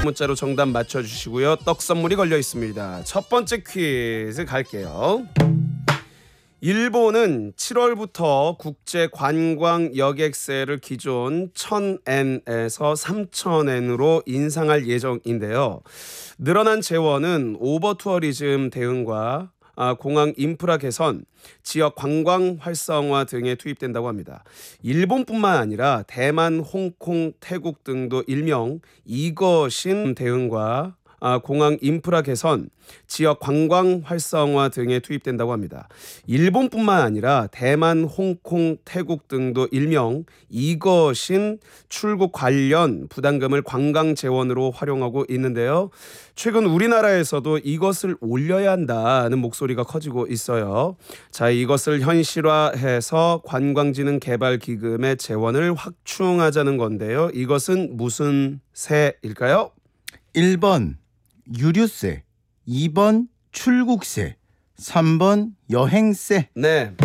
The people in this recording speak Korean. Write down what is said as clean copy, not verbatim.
문자로 정답 맞춰주시고요. 떡 선물이 걸려 있습니다. 첫 번째 퀴즈 갈게요. 일본은 7월부터 국제 관광 여객세를 기존 1,000엔에서 3,000엔으로 인상할 예정인데요. 늘어난 재원은 오버 투어리즘 대응과 공항 인프라 개선, 지역 관광 활성화 등에 투입된다고 합니다. 일본뿐만 아니라 대만, 홍콩, 태국 등도 일명 이것인 대응과 공항 인프라 개선, 지역 관광 활성화 등에 투입된다고 합니다. 일본뿐만 아니라 대만, 홍콩, 태국 등도 일명 이것인 출국 관련 부담금을 관광 재원으로 활용하고 있는데요. 최근 우리나라에서도 이것을 올려야 한다는 목소리가 커지고 있어요. 자, 이것을 현실화해서 관광진흥개발기금의 재원을 확충하자는 건데요. 이것은 무슨 세일까요? 1번 유류세, 2번 출국세, 3번 여행세. 네,